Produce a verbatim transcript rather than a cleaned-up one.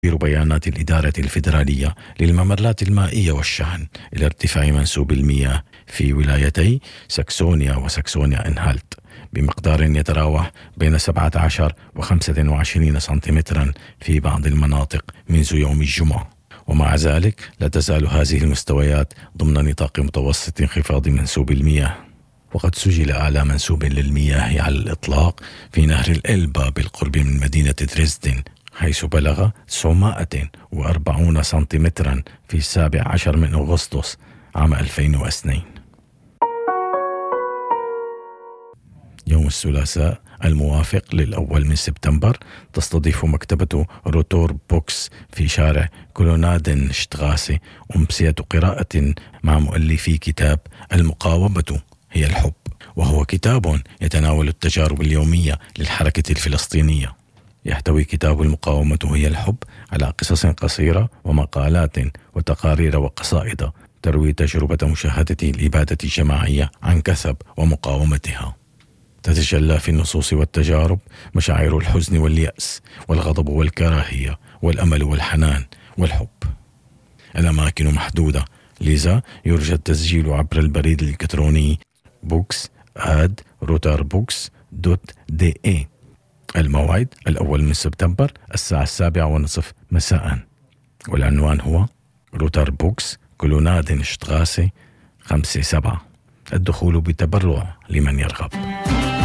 بيانات الإدارة الفيدرالية للممرات المائية والشحن إلى ارتفاع منسوب المياه في ولايتي ساكسونيا وساكسونيا إنهالت بمقدار يتراوح بين سبعة عشر وخمسة وعشرين سنتيمترا في بعض المناطق منذ يوم الجمعة. ومع ذلك لا تزال هذه المستويات ضمن نطاق متوسط انخفاض منسوب المياه. وقد سجل أعلى منسوب للمياه على الإطلاق في نهر الإلبا بالقرب من مدينة دريسدن، حيث بلغ تسعمائة وأربعين سنتيمترا في السابع عشر من أغسطس عام ألفين واثنين. يوم الثلاثاء الموافق للأول من سبتمبر تستضيف مكتبة روتور بوكس في شارع كولونادن شتغاسي أمسية قراءة مع مؤلفي كتاب المقاومة هي الحب، وهو كتاب يتناول التجارب اليومية للحركة الفلسطينية. يحتوي كتاب المقاومة هي الحب على قصص قصيرة ومقالات وتقارير وقصائد تروي تجربة مشاهدة الإبادة الجماعية عن كثب ومقاومتها. تتجلى في النصوص والتجارب مشاعر الحزن واليأس والغضب والكراهية والأمل والحنان والحب. الأماكن محدودة، لذا يرجى التسجيل عبر البريد الإلكتروني بوكس آت روتر بوكس دوت دي اي. الموعد الأول من سبتمبر الساعة السابعة ونصف مساء، والعنوان هو روتر بوكس كولونادن شتغاسي خمسة سبعة. الدخول بتبرع لمن يرغب.